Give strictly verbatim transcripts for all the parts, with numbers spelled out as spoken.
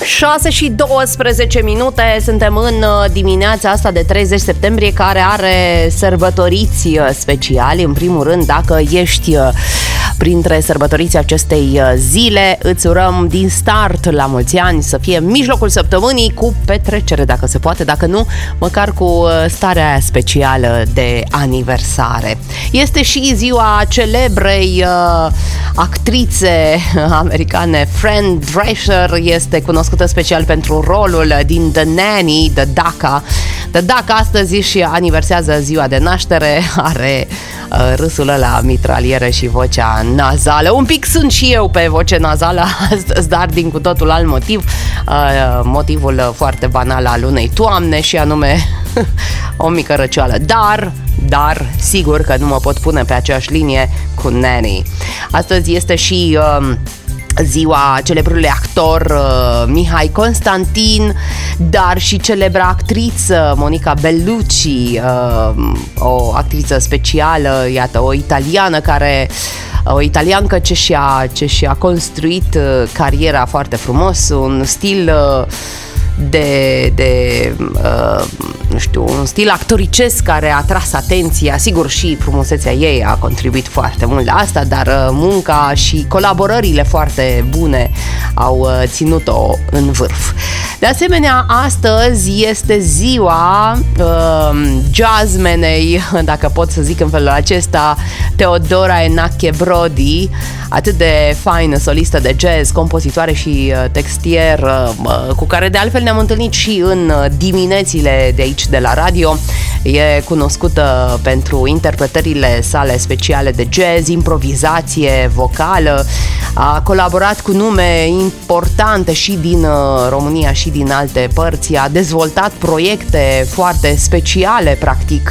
șase și douăsprezece minute, suntem în dimineața asta de treizeci septembrie, care are sărbătoriți speciali. În primul rând, dacă ești printre sărbătoriții acestei zile, îți urăm din start la mulți ani, să fie mijlocul săptămânii cu petrecere, dacă se poate, dacă nu, măcar cu starea aia specială de aniversare. Este și ziua celebrei uh, actrițe americane Fran Drescher. Este cunoscută special pentru rolul din The Nanny, The Daca. The Daca astăzi și aniversează ziua de naștere, are uh, râsul ăla mitralieră și vocea nazală. Un pic sunt și eu pe voce nazală astăzi, dar din cu totul alt motiv, uh, motivul foarte banal al unei toamne, și anume o mică răcioală. Dar, dar, sigur că nu mă pot pune pe aceeași linie cu Nanny. Astăzi este și uh, ziua celebrului actor uh, Mihai Constantin, dar și celebra actriță Monica Bellucci, uh, o actriță specială, iată, o italiană care... o italiancă ce și-a, ce și-a construit uh, cariera foarte frumos, un stil uh, de, de uh, nu știu, un stil actoricesc care a atras atenția. Sigur, și frumusețea ei a contribuit foarte mult la asta, dar uh, munca și colaborările foarte bune au uh, ținut-o în vârf. De asemenea, astăzi este ziua uh, jazzmenei, dacă pot să zic în felul acesta, Teodora Enache Brody, atât de faină solistă de jazz, compozitoare și uh, textier, uh, cu care de altfel ne-am întâlnit și în diminețile de aici de la radio. E cunoscută pentru interpretările sale speciale de jazz, improvizație vocală. A colaborat cu nume importante și din România și din alte părți. A dezvoltat proiecte foarte speciale, practic,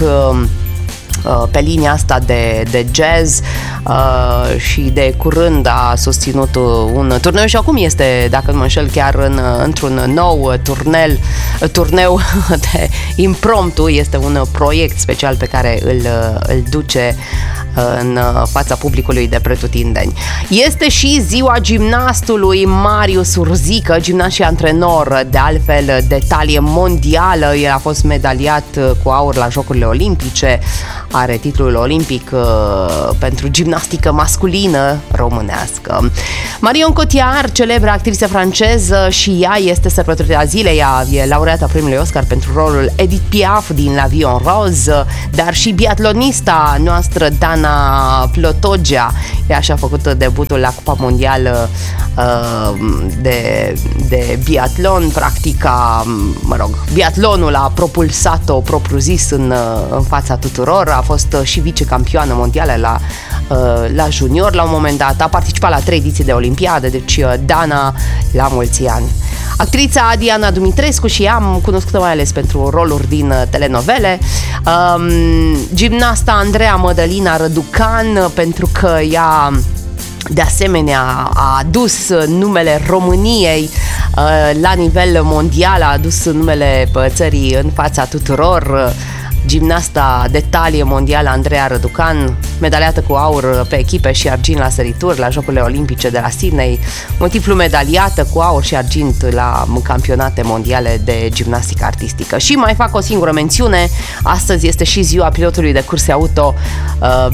pe linia asta de, de jazz, uh, și de curând a susținut un turneu și acum este, dacă nu mă înșel, chiar în, într-un nou turnel, turneu de impromptu. Este un proiect special pe care îl, îl duce în fața publicului de pretutindeni. Este și ziua gimnastului Marius Urzică, gimnast și antrenor, de altfel de talie mondială. El a fost medaliat cu aur la Jocurile Olimpice, are titlul olimpic uh, pentru gimnastică masculină românească. Marion Cotillard, celebră actriță franceză, și ea este sărbătorită zilei. Ea e laureata premiului Oscar pentru rolul Edith Piaf din La Vie en Rose, dar și biatlonista noastră Dana Plotogea. Ea și-a făcut debutul la Cupa Mondială uh, de, de biatlon. Practica, mă rog, biatlonul a propulsat-o propriu-zis în, în fața tuturor. A fost și vicecampioană mondială la, la junior la un moment dat. A participat la trei ediții de Olimpiadă, deci Dana, la mulți ani. Actrița Diana Dumitrescu, și ea am cunoscută mai ales pentru roluri din telenovele. Um, gimnasta Andreea Mădălina Răducan, pentru că ea de asemenea a adus numele României uh, la nivel mondial, a adus numele țării în fața tuturor. Gimnasta de talie mondială Andreea Răducan, medaliată cu aur pe echipe și argint la sărituri la Jocurile Olimpice de la Sydney, multiplu medaliată cu aur și argint la campionate mondiale de gimnastică artistică. Și mai fac o singură mențiune, astăzi este și ziua pilotului de curse auto uh,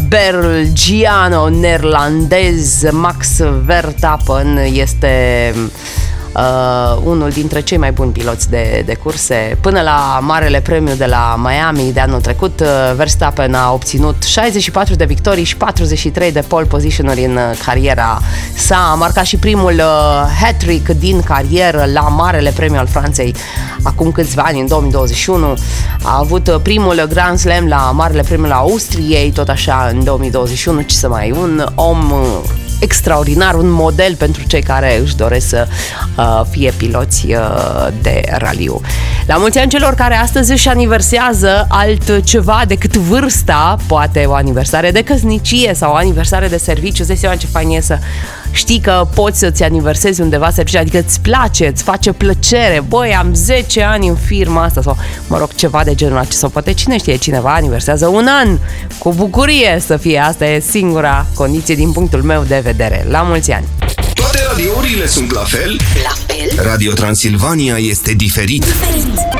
belgiano-neerlandez Max Verstappen. Este Uh, unul dintre cei mai buni piloți de, de curse. Până la Marele Premiu de la Miami de anul trecut, uh, Verstappen a obținut șaizeci și patru de victorii și patruzeci și trei de pole position-uri în uh, cariera sa. A marcat și primul uh, hat-trick din carieră la Marele Premiu al Franței acum câțiva ani, în două mii douăzeci și unu. A avut uh, primul Grand Slam la Marele Premiu la Austriei, tot așa, în două mii douăzeci și unu. Ce să mai, un om uh, extraordinar, un model pentru cei care își doresc să uh, fie piloți uh, de raliu. La mulți ani celor care astăzi își aniversează altceva decât vârsta, poate o aniversare de căsnicie sau o aniversare de serviciu. Îți dai seama ce fain e să știi că poți să-ți aniversezi undeva serviciu, adică îți place, îți face plăcere. Băi, am zece ani în firma asta, sau mă rog, ceva de genul acesta. Sau poate cine știe, cineva aniversează un an, cu bucurie să fie. Asta e singura condiție din punctul meu de vedere. La mulți ani! Toate radiourile sunt la fel. La fel? Radio Transilvania este diferit. Diferit.